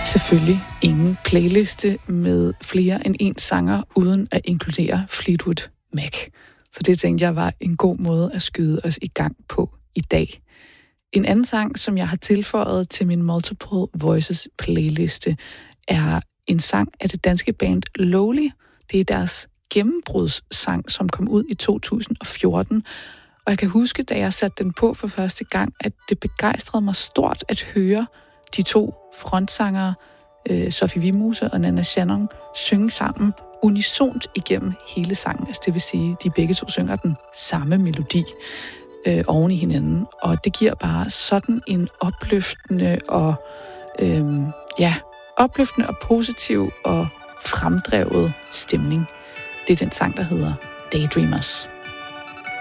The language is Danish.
Selvfølgelig ingen playliste med flere end én sanger, uden at inkludere Fleetwood Mac. Så det tænkte jeg var en god måde at skyde os i gang på i dag. En anden sang, som jeg har tilføjet til min Multiple Voices playliste, er en sang af det danske band Lowly. Det er deres gennembrudssang, som kom ud i 2014. Og jeg kan huske, da jeg satte den på for første gang, at det begejstrede mig stort at høre de to frontsangere, Sofie Vimose og Nana Shannon, synge sammen unisont igennem hele sangen. Altså det vil sige, at de begge to synger den samme melodi oven i hinanden. Og det giver bare sådan en opløftende og positiv og fremdrevet stemning. Det er den sang, der hedder Daydreamers.